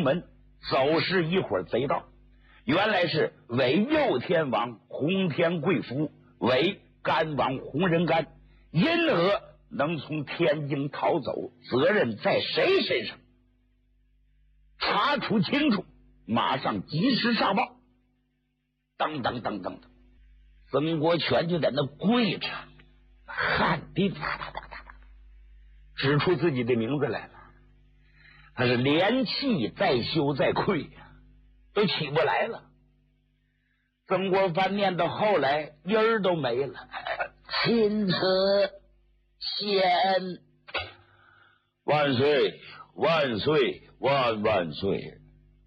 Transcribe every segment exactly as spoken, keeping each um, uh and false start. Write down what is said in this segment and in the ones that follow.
门走失一伙贼盗，原来是为右天王洪天贵福，为干王洪仁干，因何能从天津逃走，责任在谁身上？查处清楚，马上及时上报。当当当当当，曾国荃就在那跪着，汗滴哒哒哒哒哒，指出自己的名字来了。他是连气再羞再愧呀，都起不来了。曾国藩念到后来音儿都没了，钦此先万岁万岁万万岁！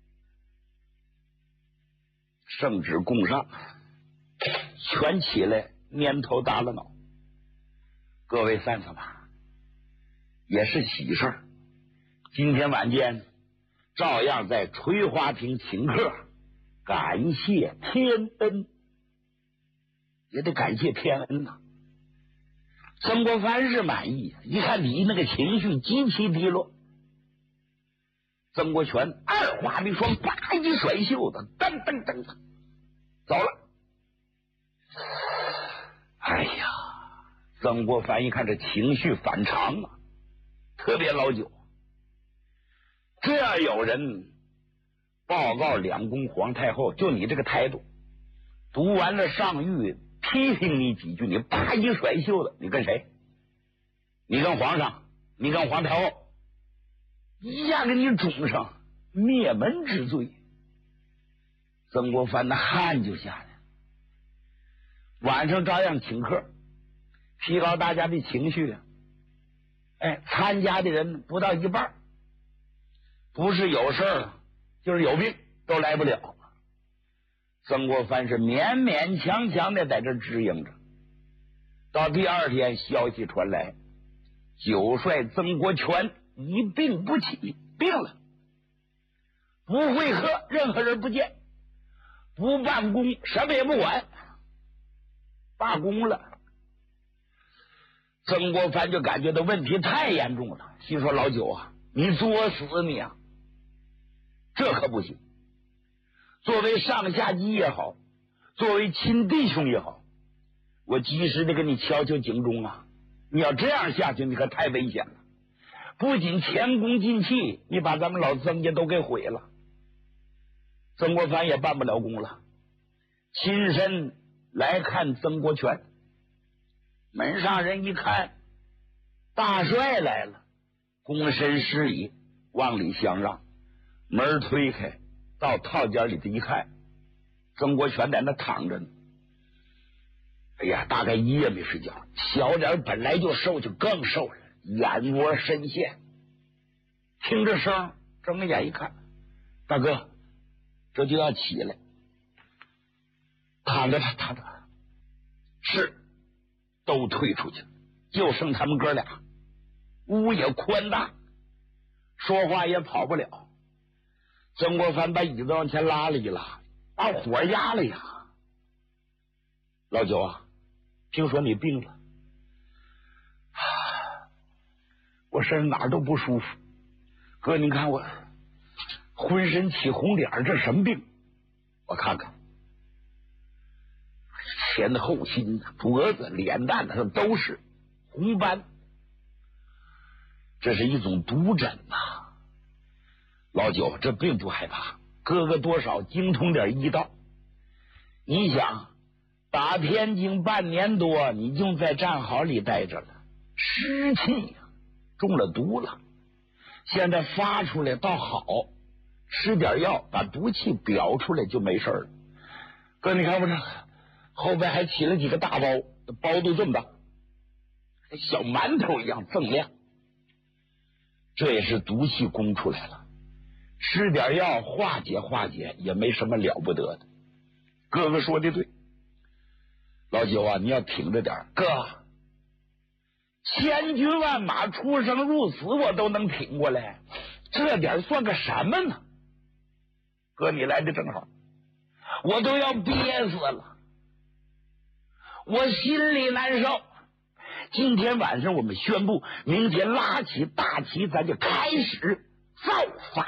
圣旨供上，全起来，蔫头耷了脑。各位三嫂吧，也是喜事儿。今天晚间照样在垂花亭请客，感谢天恩，也得感谢天恩呐、啊。曾国藩是满意，一看你那个情绪极其低落。曾国荃二话没说，叭一甩袖子，噔噔噔噔走了。哎呀，曾国藩一看这情绪反常啊，特别老久。这样有人报告两宫皇太后，就你这个态度，读完了上谕批评你几句，你叭一甩袖子，你跟谁？你跟皇上，你跟皇太后，一下给你种上灭门之罪。曾国藩的汗就下来，晚上照样请客，提高大家的情绪啊。哎，参加的人不到一半，不是有事儿就是有病，都来不了。曾国藩是勉勉强强的在这支应着。到第二天，消息传来，九帅曾国荃一病不起，病了，不会喝，任何人不见，不办公，什么也不管，罢工了。曾国藩就感觉到问题太严重了，心说老九啊，你作死你啊，这可不行。作为上下级也好，作为亲弟兄也好，我及时的给你敲敲警钟啊！你要这样下去，你可太危险了。不仅前功尽弃，你把咱们老曾家都给毁了。曾国藩也办不了工了，亲身来看曾国荃。门上人一看，大帅来了，躬身施礼，往里相让，门推开。到套间里头一看，曾国荃在那躺着呢。哎呀，大概一夜没睡觉，小脸本来就瘦，就更瘦了，眼窝深陷。听着声，睁眼一看，大哥，这就要起来，躺着他躺着，是都退出去了，就剩他们哥俩。屋也宽大，说话也跑不了。曾国藩把椅子往前拉了一拉，把火压了呀。老九啊，听说你病了，我身上哪儿都不舒服。哥，你看我浑身起红点，这什么病？我看看，前后心、脖子、脸蛋上都是红斑，这是一种毒疹呐、啊。老九，这并不害怕，哥哥多少精通点医道。你想，打天津半年多，你就在战壕里待着了，湿气呀、啊，中了毒了。现在发出来倒好，吃点药把毒气表出来就没事了。哥，你看我这后边还起了几个大包，包都这么大，小馒头一样锃亮，这也是毒气攻出来了。吃点药化解化解也没什么了不得的。哥哥说的对，老九啊，你要挺着点。哥，千军万马出生入死我都能挺过来，这点算个什么呢？哥，你来的正好，我都要憋死了，我心里难受。今天晚上我们宣布，明天拉起大旗，咱就开始造反。